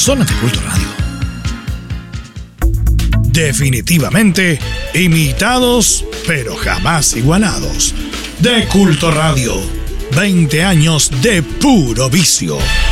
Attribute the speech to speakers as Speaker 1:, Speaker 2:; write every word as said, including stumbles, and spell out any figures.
Speaker 1: Solo de Culto Radio. Definitivamente imitados, pero jamás igualados. De Culto Radio, veinte años de puro vicio.